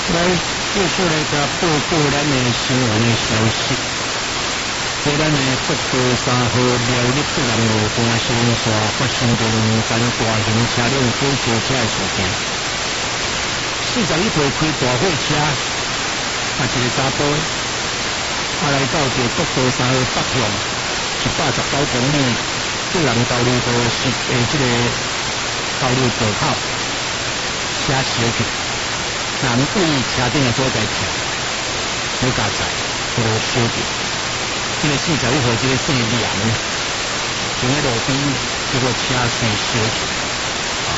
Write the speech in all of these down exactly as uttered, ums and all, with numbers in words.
来继续来甲报告咱的新闻的消息。在咱的国道三号苗栗北南路单线线发生着两件大型车辆过桥车的事件。四十一岁开大货车，啊一个查甫，啊来到这国道三号北向一百十九公里北南道路道是诶这个道路道口车烧去。那毋对车顶的所在跳，好加载，无烧着。这个四十一号这个姓梁，从喺路边，结果车先烧去。啊，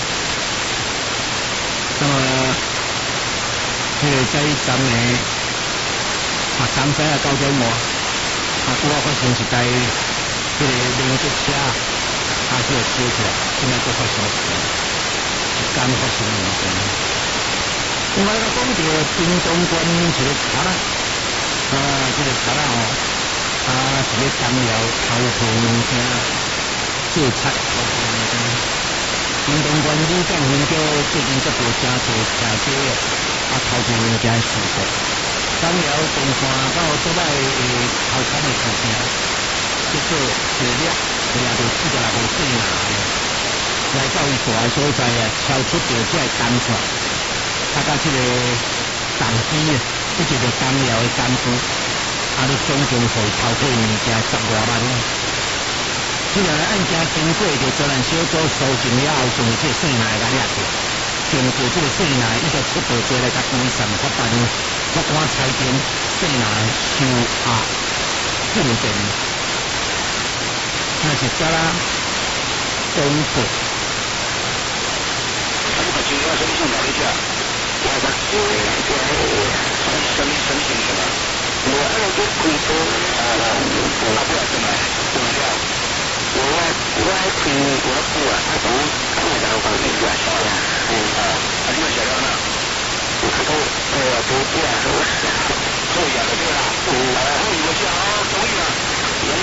那么这个在站的啊，三西啊高点外，啊，拄好发生一台这个连接车，啊，这个烧起来，现在都发生事，一间发生两件。另外，讲到滨东关一个卡啦，啊，这个卡啦吼，啊，是咧干了偷偷物件，做贼偷偷物件。滨东关旅馆分局最近接到真侪车主啊偷偷物件的事故，干了东山到倒摆的偷惨的事情，结果一掠掠到四十六个细男的，来到伊住的所在啊，超出着这个单线。啊，甲即个重机啊，一直着干了的干机，啊，你总共互伊偷去物件十外万。即个案件经过着专案小组搜证了后，将即个细男甲掠去，经过即个细男伊就出报罪来甲规善法办，法官裁定细男受压进监。那是啥啦？公布。啊，你把钱要先送哪里去啊？我把钱给什么什么情形啊？我按照这规则啊，我不要怎么怎么样？我我可以我不啊，他从看我家房子过来烧呀，嗯啊，啊你们小亮呢？我看到呃都这样，做一样的对啦，嗯啊，后面我讲啊，同意了，同意。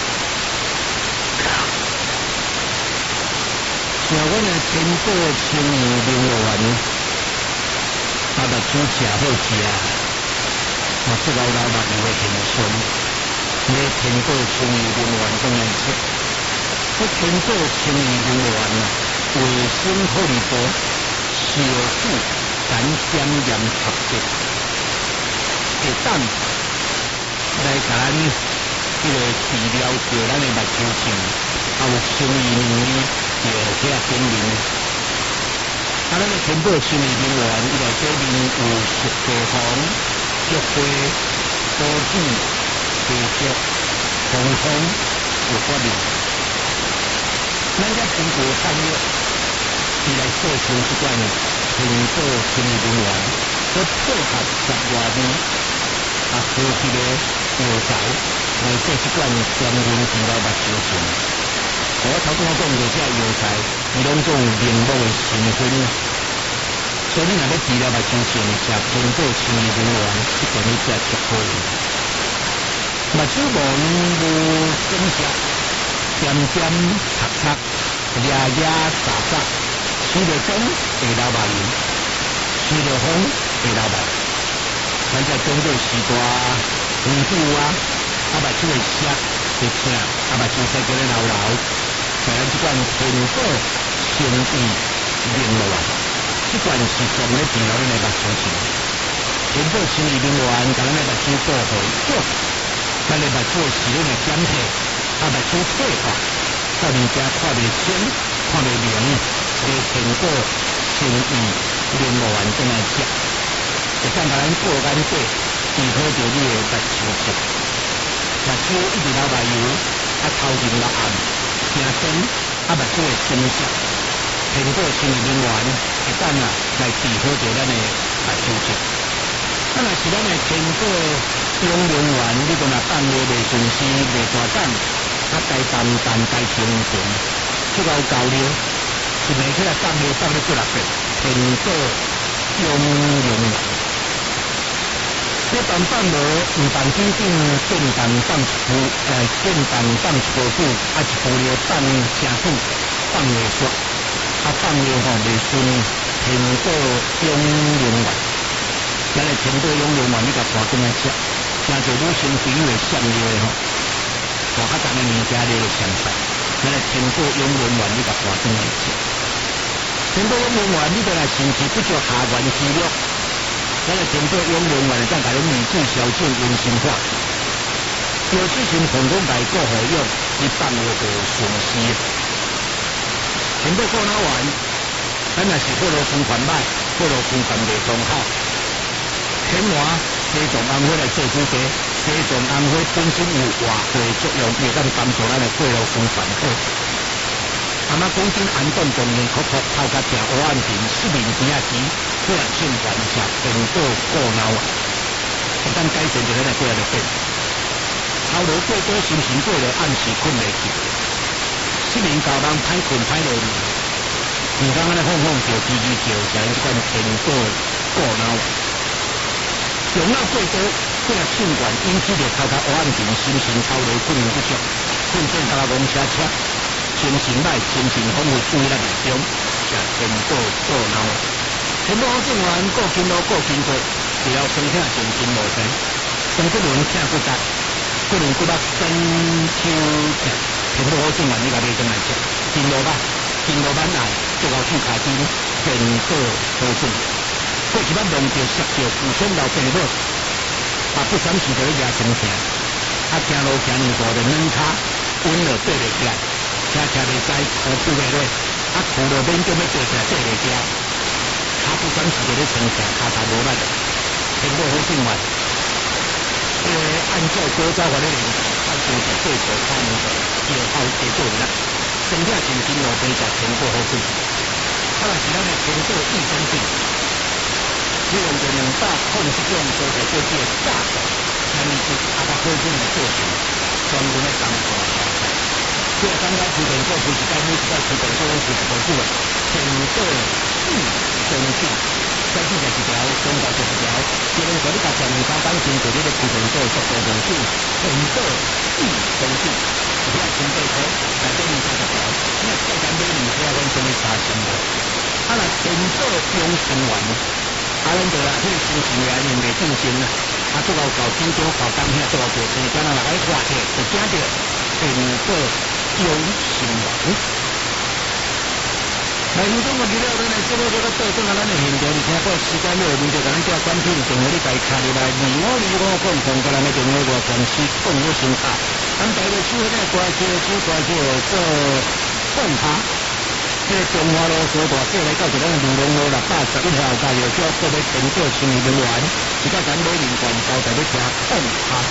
像阮的天宝青年陵园。啊，目睭吃好食，啊，这老老目睭的形象，你天宝青年陵园当然吃。这天宝青年陵园啊，卫生福利部小组敢检验合格，会当来甲咱这个治疗着咱的目睭镜，啊有青年能力就遐经营。啊，咱个天宝青年陵园，伊内底面有石地黄、菊花、枸杞、茶竹、红枫，有法律。咱遮经过探约，伊来构成一款天宝青年陵园，佮配合十外年啊科技的药材来做一款专门治疗目睭镜。我头先讲过这药材，伊拢总有明目的成分，所以你若要治疗目睭镜，食天宝青年陵园，一定要食足可以。目睭毛无增色，点点擦擦，牙牙沙沙，吹着风会流目睭，吹着风会流目。咱在中国时代温度啊，啊目睭会涩会痛，啊目睭使叫咧流流。像咱即款天宝青年陵园，即款是专咧治疗咱的目睭镜。天宝青年陵园，甲咱的目睭保护好，咱的目睭会视力的减退，啊目睭退化，到物件看袂清、看袂明，个天宝青年陵园转来食，会当甲咱过眼底，治好着你的目睭镜。目睭一直流目油，啊头前流暗。惊灯啊，目睭会增色，天宝青年陵园会当啊来治好着咱的目睭镜。啊，若是咱的天宝中陵园，你讲若放落袂顺时、袂大胆，啊该淡淡该平平，足够够了，一暝起来放落放咧几六遍，天宝中陵园。这单放落唔但只顶简单放一步，诶，简单放一步步，啊一步了放正久，放袂煞，啊放了吼袂顺，天宝中陵园， 咱来天宝永乐园，你甲带转来吃，真侪女性朋友会想你的吼，大较重的物件你会上菜。咱来天宝永乐园，你甲带转来吃。天宝永乐园，你对来甚至不足下元之乐。咱来天宝永乐园会当甲你米煮小酒温馨化。有事情统统来过好用，一放我无损失。天宝过脑丸，咱若是过路循环歹，过路循环袂刚好。天麻、西藏红花来做主题，西藏红花本身有化学作用，会当帮助咱的过路循环好。阿妈讲真安顿动面壳壳，头壳正黑暗平，失眠甜啊甜，突然性关食天宝过脑丸，会当改善着咱的过来的病。头路过多，心情过了暗时困袂去，失眠搞人歹困歹落眠，唔讲安尼晃晃叫叽叽叫，就迄款天宝过脑丸。用脑过多，过了性管引起着头壳黑暗平，心情头路困不足，困醒甲我讲车车。精神歹，精神丰富，注意咱命中，食天宝过脑丸。天宝好正丸，过筋路过筋骨，只要身体精神无病，当骨轮疼骨质，骨轮骨力身手疼，天宝好正丸你甲买转来食。筋路吧，筋路板内足够去卡筋，天宝好正。过一摆弄着摔着，互相流病母，啊不三时就咧牙生疼，啊行路行两大就软骹，稳了爬袂起来。车车袂知，苦苦袂落，啊苦了免叫要爬起来爬袂起来，骹不三时就咧生疼，骹骹无力，天宝好正丸。因为按照古早法咧练，啊先食过头骹两大，之后加做力，身体精神无病食天宝好正。啊若是咱的天宝益生菌。利用着两百控制种做在过去的价格，那么是阿达好种的做成，专门的当做小菜。这个刚刚出电做出一间，每一间出电做拢出一个主的，天宝益生菌，小菜就是一条，中道就是一条。结论说你甲全面加当成做你的出电做速度上手，天宝益生菌，一条千八块，内底二三十条，你若再敢买二条，阮什么三千块？啊，若天宝养生丸。啊，咱就啦，迄个心情也用袂正经啦。啊，做到搞紧张、搞当遐，做到做生，今仔来爱活起，就惊着天宝养生丸。来，有种我资料，咱来节目做到倒转啊，咱的现场，而且个时间内面就甲咱叫管品电话，你家卡入来，二五二五共同甲咱的电话外关系共有生卡，咱台个手迄个关系手关系做共卡。这个中华路所大街来到一咱的龙路六百十一号，加入叫各位天宝青年人员，一个咱买零罐包在要听共卡。